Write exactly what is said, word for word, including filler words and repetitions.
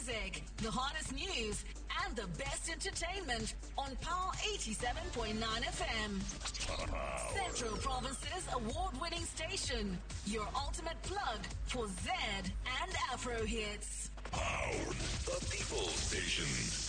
music, the hottest news, and the best entertainment on Power eighty-seven point nine F M. Central Province's award-winning station. Your ultimate plug for Z and Afro hits. Power, the people station.